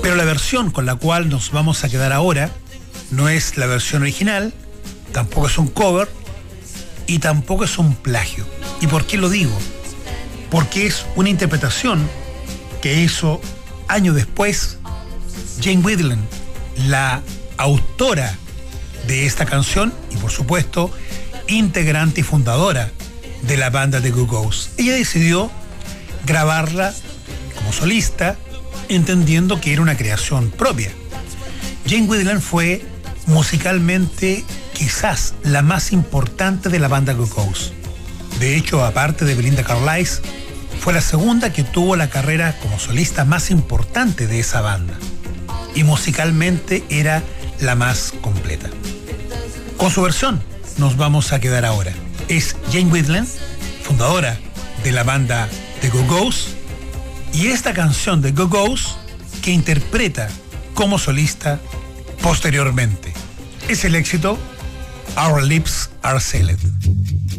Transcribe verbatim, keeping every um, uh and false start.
Pero la versión con la cual nos vamos a quedar ahora no es la versión original, tampoco es un cover y tampoco es un plagio. ¿Y por qué lo digo? Porque es una interpretación que hizo años después Jane Wiedlin, la autora de esta canción y por supuesto integrante y fundadora de la banda The Go-Go's. Ella decidió grabarla como solista, entendiendo que era una creación propia. Jane Wiedlin fue musicalmente quizás la más importante de la banda Go-Go's. De hecho, aparte de Belinda Carlisle, fue la segunda que tuvo la carrera como solista más importante de esa banda. Y musicalmente era la más completa. Con su versión nos vamos a quedar ahora. Es Jane Wiedlin, fundadora de la banda The Go-Go's, y esta canción de Go-Go's que interpreta como solista posteriormente. Es el éxito Our Lips Are Sealed.